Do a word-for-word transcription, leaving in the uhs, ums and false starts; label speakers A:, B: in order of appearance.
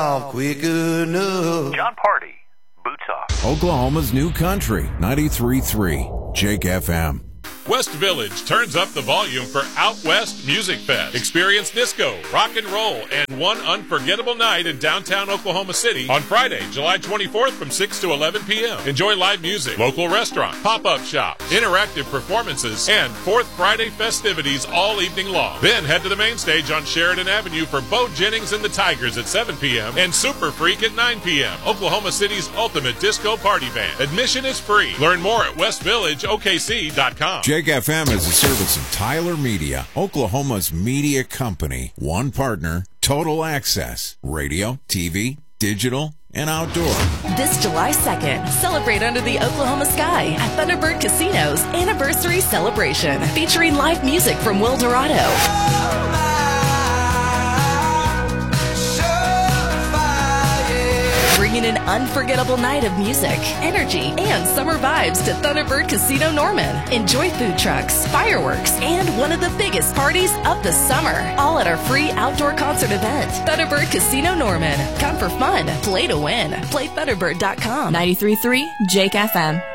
A: quick enough.
B: John Party, Boots Off.
C: Oklahoma's new country, ninety-three point three, Jake F M.
D: West Village turns up the volume for Out West Music Fest. Experience disco, rock and roll, and one unforgettable night in downtown Oklahoma City on Friday, July twenty-fourth from six to eleven p.m. Enjoy live music, local restaurant, pop-up shop, interactive performances, and Fourth Friday festivities all evening long. Then head to the main stage on Sheridan Avenue for Bo Jennings and the Tigers at seven p.m. and Super Freak at nine p.m. Oklahoma City's ultimate disco party band. Admission is free. Learn more at west village o k c dot com.
C: Jake F M is a service of Tyler Media, Oklahoma's media company. One partner, total access, radio, T V, digital, and outdoor.
E: This July second, celebrate under the Oklahoma sky at Thunderbird Casino's anniversary celebration, featuring live music from Will Dorado. Bringing an unforgettable night of music, energy, and summer vibes to Thunderbird Casino Norman. Enjoy food trucks, fireworks, and one of the biggest parties of the summer. All at our free outdoor concert event, Thunderbird Casino Norman. Come for fun, play to win. Play Thunderbird dot com.
F: ninety-three point three Jake F M.